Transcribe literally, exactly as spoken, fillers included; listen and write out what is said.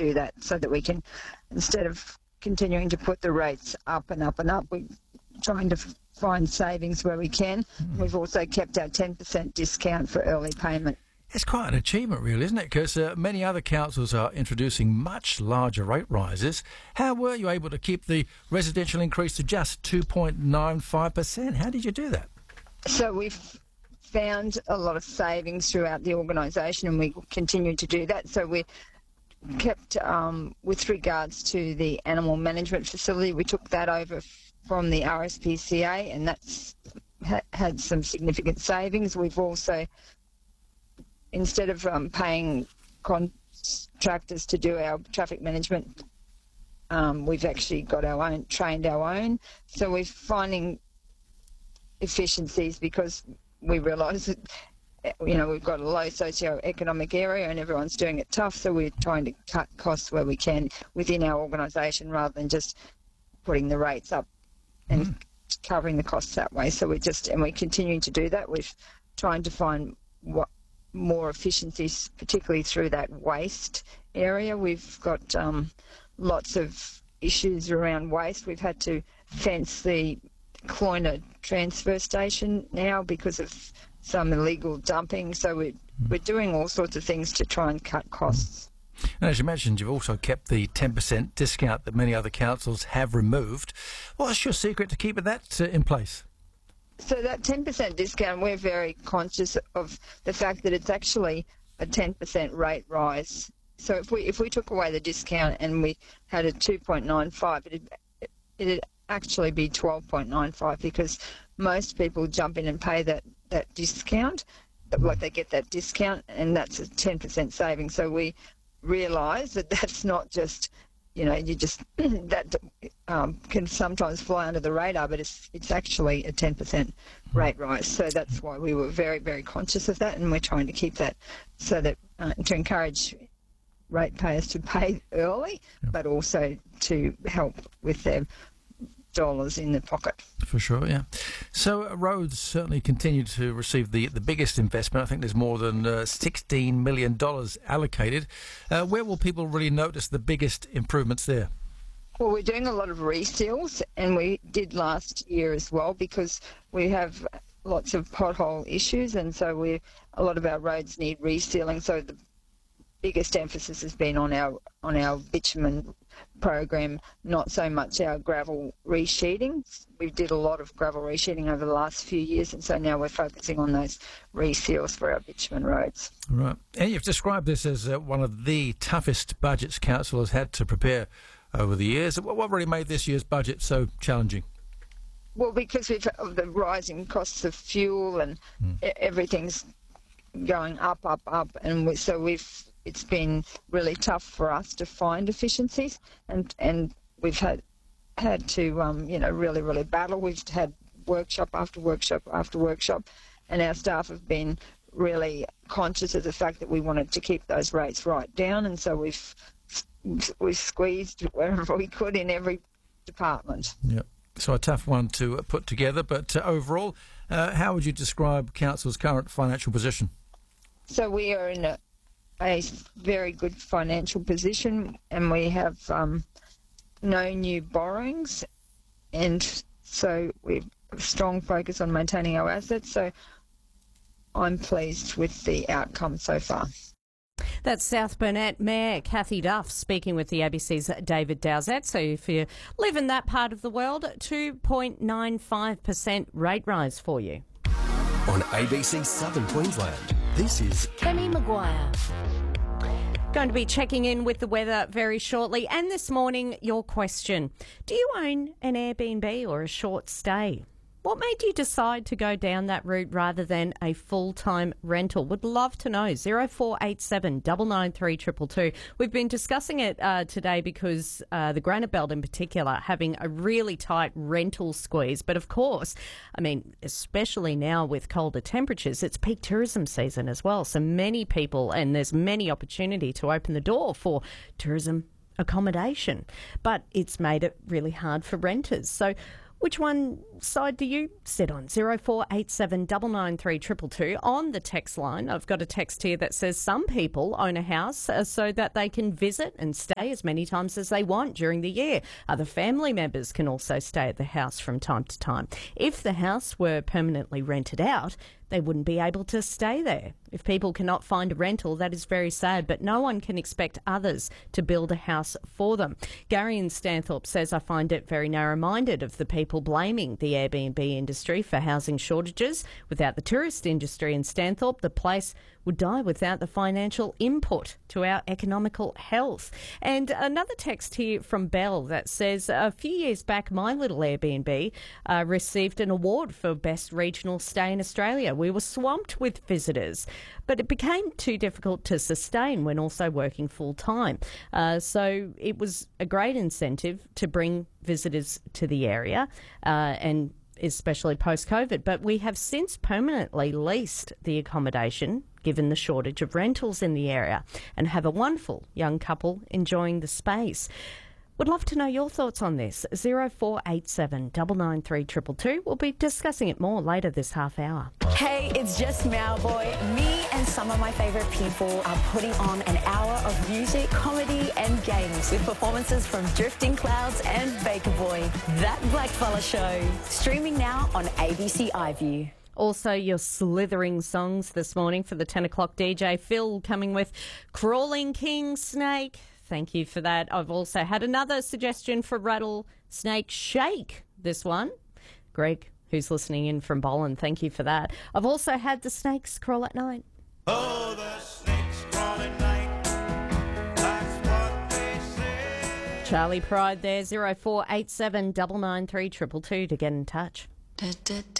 do that so that we can, instead of continuing to put the rates up and up and up, we're trying to f- find savings where we can. Mm. We've also kept our ten percent discount for early payment. It's quite an achievement, really, isn't it? Because uh, many other councils are introducing much larger rate rises. How were you able to keep the residential increase to just two point nine five percent? How did you do that? So we've found a lot of savings throughout the organisation, and we continue to do that. So we kept, um, with regards to the animal management facility, we took that over from the R S P C A, and that's ha- had some significant savings. We've also, instead of um, paying contractors to do our traffic management, um, we've actually got our own, trained our own. So we're finding efficiencies because we realise that, you know, we've got a low socio-economic area and everyone's doing it tough, so we're trying to cut costs where we can within our organisation rather than just putting the rates up and mm. covering the costs that way. So we're just, and we're continuing to do that. We're trying to find what more efficiencies, particularly through that waste area. We've got um, lots of issues around waste. We've had to fence the Cloyna transfer station now because of some illegal dumping. So we're, we're doing all sorts of things to try and cut costs. And as you mentioned, you've also kept the ten percent discount that many other councils have removed. What's your secret to keeping that uh, in place? So that ten percent discount, we're very conscious of the fact that it's actually a ten percent rate rise. So if we if we took away the discount and we had a two point nine five, it'd, it'd actually be twelve point nine five because most people jump in and pay that, that discount, like they get that discount, and that's a ten percent saving. So we realise that that's not just, you know, you just, that um, can sometimes fly under the radar, but it's it's actually a ten percent rate rise. So that's why we were very, very conscious of that, and we're trying to keep that so that, uh, to encourage ratepayers to pay early, yep. but also to help with their dollars in the pocket. For sure, yeah. So uh, roads certainly continue to receive the, the biggest investment. I think there's more than uh, sixteen million dollars allocated. Uh, where will people really notice the biggest improvements there? Well, we're doing a lot of reseals, and we did last year as well because we have lots of pothole issues, and so we a lot of our roads need resealing. So the biggest emphasis has been on our on our bitumen program, not so much our gravel resheeting. We did a lot of gravel resheeting over the last few years, and so now we're focusing on those reseals for our bitumen roads. Right. And you've described this as uh, one of the toughest budgets council has had to prepare over the years. What really made this year's budget so challenging? Well, because we've of the rising costs of fuel and mm. everything's going up, up, up, and we, so we've it's been really tough for us to find efficiencies, and and we've had had to um, you know really really battle. We've had workshop after workshop after workshop, and our staff have been really conscious of the fact that we wanted to keep those rates right down, and so we've we've squeezed wherever we could in every department. Yep. So a tough one to put together, but uh, overall, uh, how would you describe council's current financial position? So we are in a a very good financial position, and we have um, no new borrowings, and so we have a strong focus on maintaining our assets. So I'm pleased with the outcome so far. That's South Burnett Mayor Cathy Duff speaking with the A B C's David Dowsett. So if you live in that part of the world, two point nine five percent rate rise for you. On A B C Southern Queensland, this is Kemi Maguire. Going to be checking in with the weather very shortly. And this morning, your question. Do you own an Airbnb or a short stay? What made you decide to go down that route rather than a full-time rental? Would love to know. zero four eight seven nine nine three two two two. We've been discussing it uh, today because uh, the Granite Belt in particular having a really tight rental squeeze. But of course, I mean, especially now with colder temperatures, it's peak tourism season as well. So many people, and there's many opportunity to open the door for tourism accommodation. But it's made it really hard for renters. So Which one side do you sit on? zero four eight seven nine nine three two two two. On the text line, I've got a text here that says some people own a house uh, so that they can visit and stay as many times as they want during the year. Other family members can also stay at the house from time to time. If the house were permanently rented out, they wouldn't be able to stay there. If people cannot find a rental, that is very sad, but no one can expect others to build a house for them. Gary in Stanthorpe says, I find it very narrow-minded of the people blaming the Airbnb industry for housing shortages. Without the tourist industry in Stanthorpe, the place would die without the financial input to our economical health. And another text here from Belle that says, a few years back, my little Airbnb uh, received an award for Best Regional Stay in Australia. We were swamped with visitors, but it became too difficult to sustain when also working full-time. Uh, so it was a great incentive to bring visitors to the area uh, and especially post-COVID. But we have since permanently leased the accommodation, given the shortage of rentals in the area, and have a wonderful young couple enjoying the space. Would love to know your thoughts on this. zero four eight seven nine nine three two two two. We'll be discussing it more later this half hour. Hey, it's just Malboy. Me and some of my favourite people are putting on an hour of music, comedy and games with performances from Drifting Clouds and Baker Boy. That Blackfella Show. Streaming now on A B C iView. Also, your slithering songs this morning for the ten o'clock D J. Phil coming with Crawling King Snake. Thank you for that. I've also had another suggestion for Rattlesnake Shake, this one. Greg, who's listening in from Boland, thank you for that. I've also had The Snakes Crawl at Night. Oh, the snakes crawl at night, that's what they say. Charlie Pride there, zero four eight seven nine nine three two two two to get in touch. Da, da, da.